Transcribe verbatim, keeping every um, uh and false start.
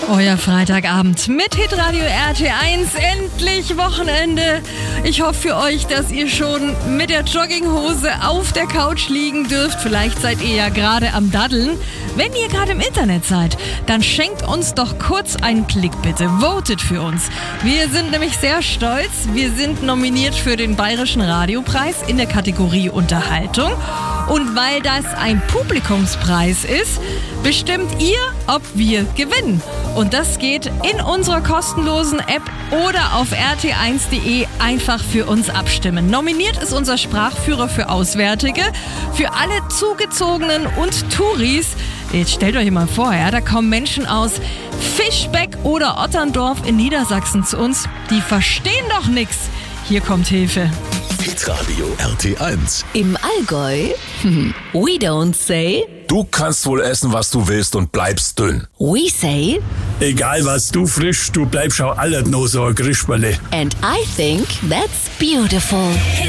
Euer Freitagabend mit Hitradio R T eins, endlich Wochenende. Ich hoffe für euch, dass ihr schon mit der Jogginghose auf der Couch liegen dürft. Vielleicht seid ihr ja gerade am Daddeln. Wenn ihr gerade im Internet seid, dann schenkt uns doch kurz einen Klick bitte. Votet für uns. Wir sind nämlich sehr stolz. Wir sind nominiert für den Bayerischen Radiopreis in der Kategorie Unterhaltung. Und weil das ein Publikumspreis ist, bestimmt ihr, ob wir gewinnen. Und das geht in unserer kostenlosen App oder auf r t eins punkt d e einfach für uns abstimmen. Nominiert ist unser Sprachführer für Auswärtige, für alle Zugezogenen und Touris. Jetzt stellt euch mal vor, ja, da kommen Menschen aus Fischbeck oder Otterndorf in Niedersachsen zu uns. Die verstehen doch nichts. Hier kommt Hilfe. Hitradio R T eins. Im Allgäu? We don't say. Du kannst wohl essen, was du willst und bleibst dünn. We say. Egal was du frisch, du bleibst auch alles nur so ein Grischberle. And I think that's beautiful.